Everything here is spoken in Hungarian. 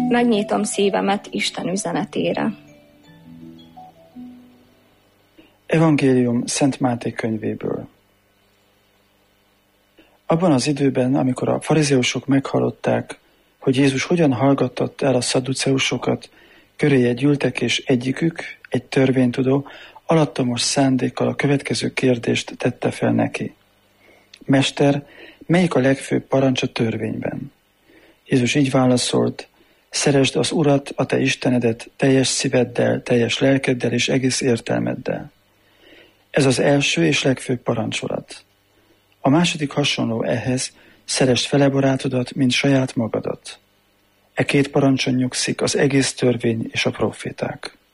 Megnyitom szívemet Isten üzenetére. Evangélium Szent Máté könyvéből. Abban az időben, amikor a farizeusok meghallották, hogy Jézus hogyan hallgatott el a szadduceusokat, köréje gyűltek, és egyikük, egy törvénytudó, alattomos szándékkal a következő kérdést tette fel neki. Mester, melyik a legfőbb parancs a törvényben? Jézus így válaszolt, szeresd az Urat, a te Istenedet teljes szíveddel, teljes lelkeddel és egész értelmeddel. Ez az első és legfőbb parancsolat. A második hasonló ehhez, szeresd fele barátodat, mint saját magadat. E két parancson nyugszik az egész törvény és a proféták.